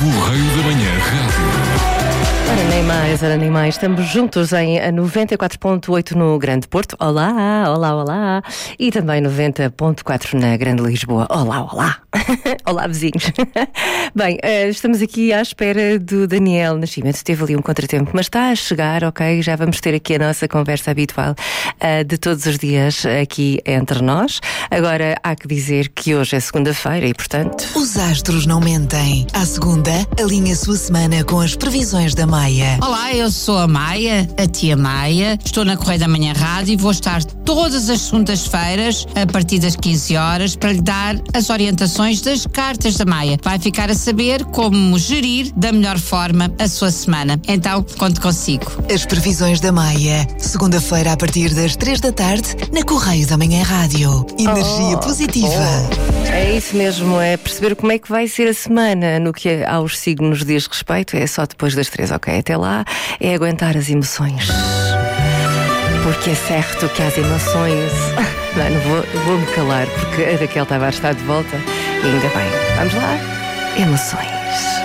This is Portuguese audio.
Correio da Manhã Rádio. Ora nem mais, estamos juntos em 94.8 no Grande Porto. Olá, olá, olá. E também 90.4 na Grande Lisboa. Olá, olá. Olá, vizinhos. Bem, estamos aqui à espera do Daniel Nascimento. Teve ali um contratempo, mas está a chegar, ok? Já vamos ter aqui a nossa conversa habitual de todos os dias aqui entre nós. Agora, há que dizer que hoje é segunda-feira e, portanto... Os astros não mentem. À segunda, alinhe a sua semana com as previsões da Maia. Olá, eu sou a Maia, a tia Maia. Estou na Correio da Manhã Rádio e vou estar todas as segundas-feiras, a partir das 15 horas, para lhe dar as orientações das cartas da Maia. Vai ficar a saber como gerir da melhor forma a sua semana. Então, conto consigo. As previsões da Maia. Segunda-feira, a partir das 3 da tarde, na Correio da Manhã Rádio. Energia positiva. É isso mesmo, é perceber como é que vai ser a semana no que aos signos diz respeito. É só depois das 3, ok? Até lá é aguentar as emoções. Porque é certo que as emoções... Não vou-me calar, porque a Raquel Tavares está de volta e ainda bem. Vamos lá? Emoções.